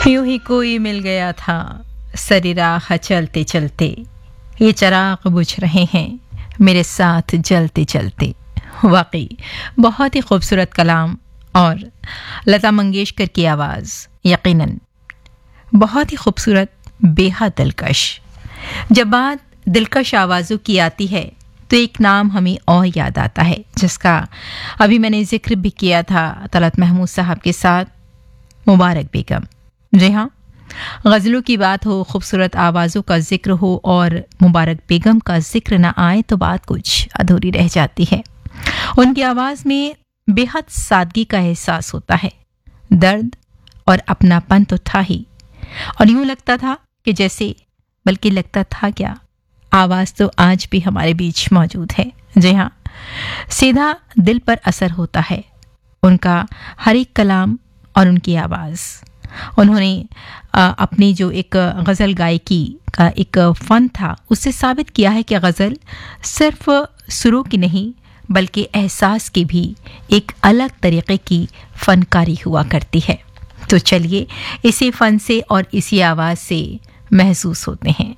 यूं ही कोई मिल गया था सरेराह चलते चलते, ये चिराग बुझ रहे हैं मेरे साथ जलते जलते। वाकई बहुत ही खूबसूरत कलाम और लता मंगेशकर की आवाज़ यकीनन बहुत ही खूबसूरत, बेहद दिलकश। जब बात दिलकश आवाज़ों की आती है तो एक नाम हमें और याद आता है, जिसका अभी मैंने जिक्र भी किया था तलत महमूद साहब के साथ, मुबारक बेगम। जी हाँ, गज़लों की बात हो, खूबसूरत आवाज़ों का जिक्र हो और मुबारक बेगम का जिक्र ना आए तो बात कुछ अधूरी रह जाती है। उनकी आवाज़ में बेहद सादगी का एहसास होता है, दर्द और अपनापन तो था ही, और यूं लगता था कि जैसे, बल्कि लगता था क्या, आवाज़ तो आज भी हमारे बीच मौजूद है। जी हाँ, सीधा दिल पर असर होता है उनका हर एक कलाम और उनकी आवाज़। उन्होंने अपनी जो एक गज़ल गायकी का एक फ़न था, उससे साबित किया है कि गज़ल सिर्फ सुरों की नहीं बल्कि एहसास की भी एक अलग तरीक़े की फ़नकारी हुआ करती है। तो चलिए इसी फ़न से और इसी आवाज़ से महसूस होते हैं।